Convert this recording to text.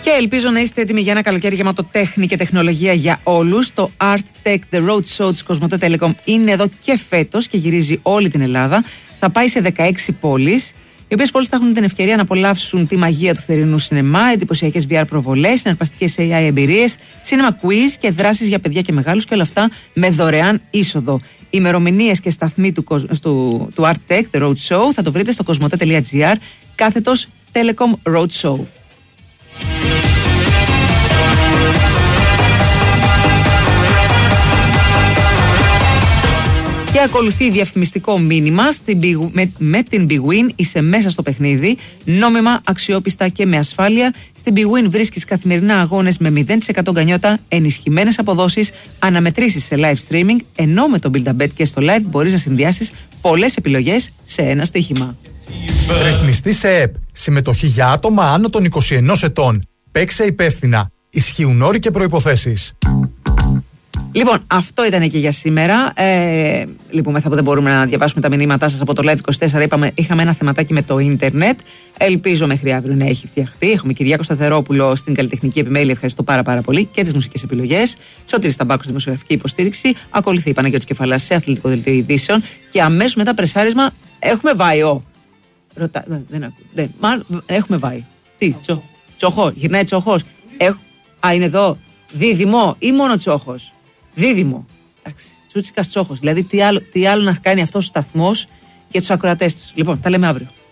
Και ελπίζω να είστε έτοιμοι για ένα καλοκαίρι γεμάτο τέχνη και τεχνολογία για όλους. Το Art Tech The Road Show της Κοσμοτέ Telecom είναι εδώ και φέτος και γυρίζει όλη την Ελλάδα. Θα πάει σε 16 πόλεις, οι οποίες πόλεις θα έχουν την ευκαιρία να απολαύσουν τη μαγεία του θερινού σινεμά, εντυπωσιακές VR προβολές, συναρπαστικές AI εμπειρίες, cinema quiz και δράσεις για παιδιά και μεγάλους, και όλα αυτά με δωρεάν είσοδο. Ημερομηνίες και σταθμοί του Art Tech The Road Show θα το βρείτε στο κοσμοτέ.gr /Telecom Road Show. Και ακολουθεί διαφημιστικό μήνυμα. Με την Big Win είσαι μέσα στο παιχνίδι, νόμιμα, αξιόπιστα και με ασφάλεια. Στην Big Win βρίσκεις καθημερινά αγώνες με 0% γκανιότα, ενισχυμένες αποδόσεις, αναμετρήσεις σε live streaming, ενώ με το Build-A-Bet και στο live μπορείς να συνδυάσεις πολλές επιλογές σε ένα στοίχημα. Ρυθμιστή σε ΕΠ. Συμμετοχή για άτομα άνω των 21 ετών. Παίξε υπεύθυνα. Ισχύουν όροι και προϋποθέσεις. Λοιπόν, αυτό ήταν και για σήμερα. Λυπούμεθα που δεν μπορούμε να διαβάσουμε τα μηνύματά σας από το Live24. Είχαμε ένα θεματάκι με το ίντερνετ. Ελπίζω μέχρι αύριο να έχει φτιαχτεί. Έχουμε Κυριάκο Σταθερόπουλο στην καλλιτεχνική επιμέλεια. Ευχαριστώ πάρα πολύ. Και τις μουσικές επιλογές. Σωτήρης Ταμπάκος, δημοσιογραφική υποστήριξη. Ακολουθεί η Παναγιώτης Κεφαλάς σε αθλητικό δελτίο ειδήσεων. Και αμέσως μετά πρεσάρισμα έχουμε βάιο. Έχουμε βάει. Τι, Τσοχό, γυρνάει Τσοχός. Είναι εδώ. Δίδυμο ή μόνο Τσόχος? Δίδυμο. Εντάξει. Τσούτσικας Τσόχος. Δηλαδή, τι άλλο να κάνει αυτός ο σταθμός για τους ακροατές τους. Λοιπόν, τα λέμε αύριο.